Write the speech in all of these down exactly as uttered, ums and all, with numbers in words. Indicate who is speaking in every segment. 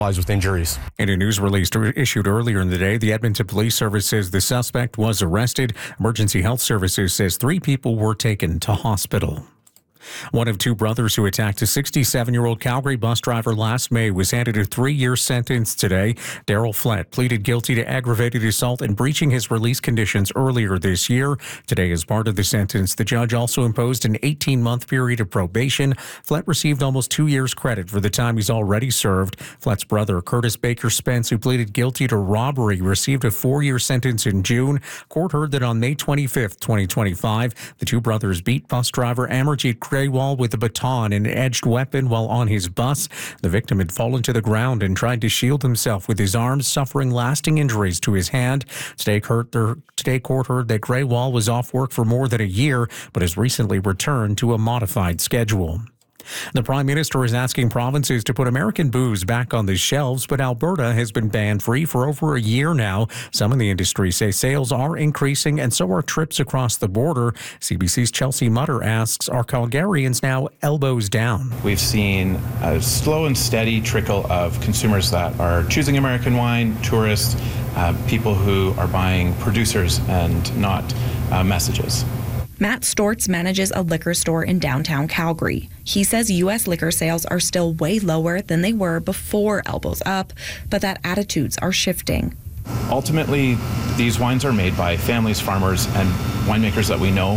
Speaker 1: with injuries.
Speaker 2: In a news release issued earlier in the day, the Edmonton Police Service says the suspect was arrested. Emergency Health Services says three people were taken to hospital. One of two brothers who attacked a sixty-seven-year-old Calgary bus driver last May was handed a three-year sentence today. Daryl Flett pleaded guilty to aggravated assault and breaching his release conditions earlier this year. Today, as part of the sentence, the judge also imposed an eighteen-month period of probation. Flett received almost two years credit for the time he's already served. Flett's brother, Curtis Baker Spence, who pleaded guilty to robbery, received a four-year sentence in June. Court heard that on May twenty-fifth, twenty twenty-five, the two brothers beat bus driver Amarjeet Grewal with a baton and an edged weapon while on his bus. The victim had fallen to the ground and tried to shield himself with his arms, suffering lasting injuries to his hand. Today, court heard that Grewal was off work for more than a year, but has recently returned to a modified schedule. The Prime Minister is asking provinces to put American booze back on the shelves, but Alberta has been ban-free for over a year now. Some in the industry say sales are increasing and so are trips across the border. C B C's Chelsea Mutter asks, are Calgarians now elbows down?
Speaker 3: We've seen a slow and steady trickle of consumers that are choosing American wine, tourists, uh, people who are buying producers and not uh, messages.
Speaker 4: Matt Stortz manages a liquor store in downtown Calgary. He says U S liquor sales are still way lower than they were before Elbows Up, but that attitudes are shifting.
Speaker 3: Ultimately, these wines are made by families, farmers, and winemakers that we know,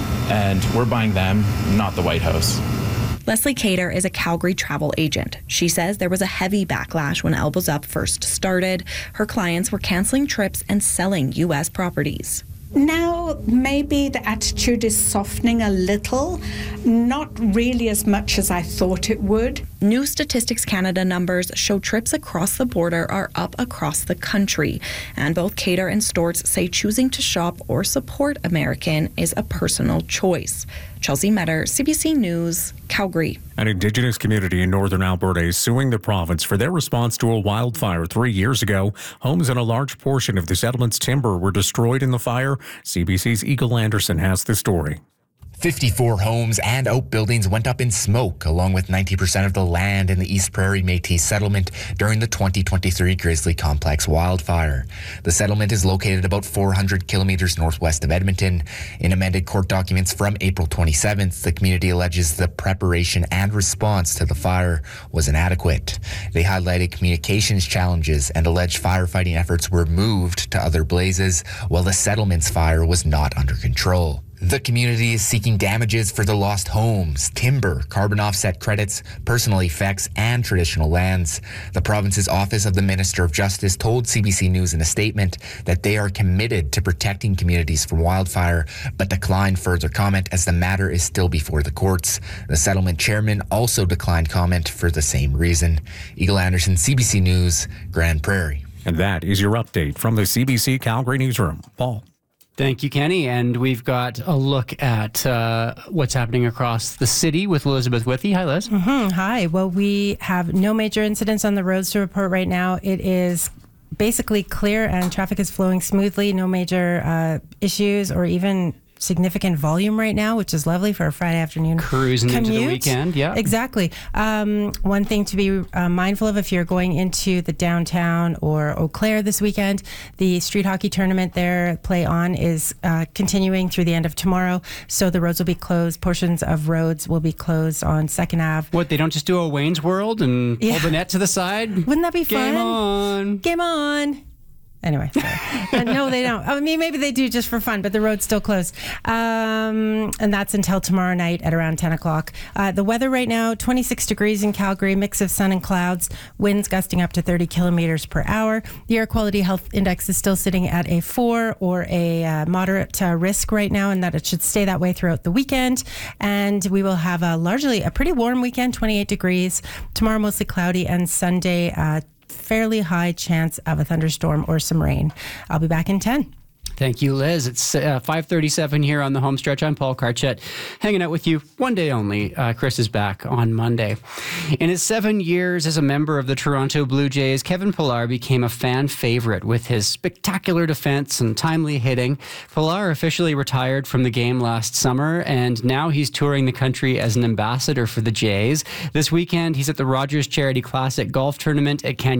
Speaker 3: and we're buying them, not the White House.
Speaker 4: Leslie Cater is a Calgary travel agent. She says there was a heavy backlash when Elbows Up first started. Her clients were canceling trips and selling U S properties.
Speaker 5: Now, maybe the attitude is softening a little, not really as much as I thought it would.
Speaker 4: New Statistics Canada numbers show trips across the border are up across the country. And both Cater and Stortz say choosing to shop or support American is a personal choice. Chelsea Metter, C B C News, Calgary.
Speaker 2: An Indigenous community in northern Alberta is suing the province for their response to a wildfire three years ago. Homes and a large portion of the settlement's timber were destroyed in the fire. C B C's Eagle Anderson has the story.
Speaker 6: fifty-four homes and outbuildings went up in smoke, along with ninety percent of the land in the East Prairie Métis settlement during the twenty twenty-three Grizzly Complex wildfire. The settlement is located about four hundred kilometers northwest of Edmonton. In amended court documents from April twenty-seventh, the community alleges the preparation and response to the fire was inadequate. They highlighted communications challenges and alleged firefighting efforts were moved to other blazes, while the settlement's fire was not under control. The community is seeking damages for the lost homes, timber, carbon offset credits, personal effects, and traditional lands. The province's Office of the Minister of Justice told C B C News in a statement that they are committed to protecting communities from wildfire, but declined further comment as the matter is still before the courts. The settlement chairman also declined comment for the same reason. Eagle Anderson, C B C News, Grand Prairie.
Speaker 2: And that is your update from the C B C Calgary Newsroom. Paul.
Speaker 7: Thank you, Kenny. And we've got a look at uh, what's happening across the city with Elizabeth Withy. Hi, Liz.
Speaker 8: Mm-hmm. Hi. Well, we have no major incidents on the roads to report right now. It is basically clear and traffic is flowing smoothly. No major uh, issues or even significant volume right now, which is lovely for a Friday afternoon
Speaker 7: cruising
Speaker 8: commute.
Speaker 7: Into the weekend. Yeah,
Speaker 8: exactly. Um, one thing to be uh, mindful of if you're going into the downtown or Eau Claire this weekend, the street hockey tournament there, Play On, is uh, continuing through the end of tomorrow. So the roads will be closed. Portions of roads will be closed on Second Avenue.
Speaker 7: What, they don't just do a Wayne's World and
Speaker 8: yeah.
Speaker 7: pull the net to the side?
Speaker 8: Wouldn't that be
Speaker 7: Game
Speaker 8: fun?
Speaker 7: Game on.
Speaker 8: Game on. Anyway, uh, no, they don't. I mean, maybe they do just for fun, but the road's still closed. Um, and that's until tomorrow night at around ten o'clock. Uh, the weather right now, twenty-six degrees in Calgary, mix of sun and clouds, winds gusting up to thirty kilometers per hour. The air quality health index is still sitting at a four or a uh, moderate uh, risk right now, and that it should stay that way throughout the weekend. And we will have a largely a pretty warm weekend, twenty-eight degrees. Tomorrow, mostly cloudy, and Sunday, uh, fairly high chance of a thunderstorm or some rain. I'll be back in ten.
Speaker 7: Thank you, Liz. It's uh, five thirty-seven here on the home stretch. I'm Paul Carchett, hanging out with you one day only. Uh, Chris is back on Monday. In his seven years as a member of the Toronto Blue Jays, Kevin Pillar became a fan favorite with his spectacular defense and timely hitting. Pillar officially retired from the game last summer, and now he's touring the country as an ambassador for the Jays. This weekend, he's at the Rogers Charity Classic golf tournament at Canyon